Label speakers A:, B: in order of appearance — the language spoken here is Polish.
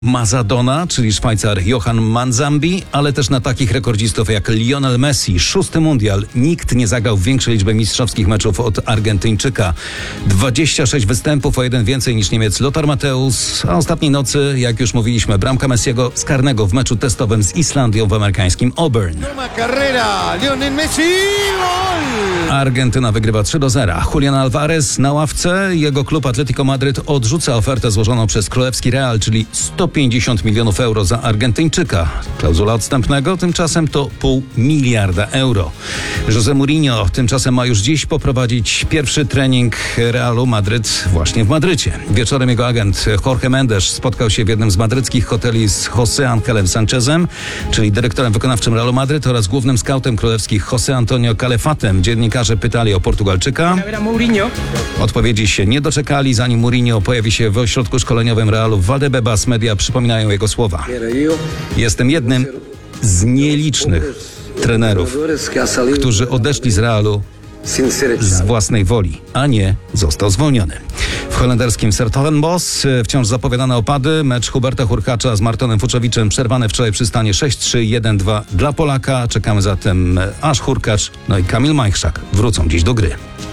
A: Mazadona, czyli Szwajcar Johan Manzambi, ale też na takich rekordzistów jak Lionel Messi. 6. mundial. Nikt nie zagrał w większej liczbie mistrzowskich meczów od Argentyńczyka. 26 występów, o jeden więcej niż Niemiec Lothar Matthäus, a ostatniej nocy, jak już mówiliśmy, bramka Messiego z karnego w meczu testowym z Islandią w amerykańskim Auburn. Argentyna wygrywa 3-0. Julian Alvarez na ławce. Jego klub Atletico Madryt odrzuca ofertę złożoną przez królewski Real, czyli 150 milionów euro za Argentyńczyka. Klauzula odstępnego tymczasem to $0,5 miliarda. José Mourinho tymczasem ma już dziś poprowadzić pierwszy trening Realu Madryt właśnie w Madrycie. Wieczorem jego agent Jorge Mendes spotkał się w jednym z madryckich hoteli z José Angelem Sanchezem, czyli dyrektorem wykonawczym Realu Madryt, oraz głównym skautem królewskich José Antonio Calefatem. Dziennikarze pytali o Portugalczyka. Odpowiedzi się nie doczekali, zanim Mourinho pojawi się w ośrodku szkoleniowym Realu w Valdebebas. Media przypominają jego słowa. Jestem jednym z nielicznych trenerów, którzy odeszli z Realu z własnej woli, a nie został zwolniony. W holenderskim 's-Hertogenbosch wciąż zapowiadane opady. Mecz Huberta Hurkacza z Martonem Fuczowiczem przerwany wczoraj przy stanie 6-3, 1-2 dla Polaka. Czekamy zatem, aż Hurkacz i Kamil Majchrzak wrócą dziś do gry.